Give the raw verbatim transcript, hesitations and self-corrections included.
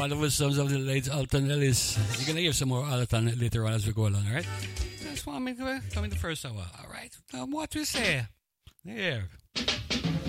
wonderful songs of the late Alton Ellis. You're going to hear some more Alton later on as we go along, alright? That's what I'm coming the first hour, alright? Um, what we say? Here.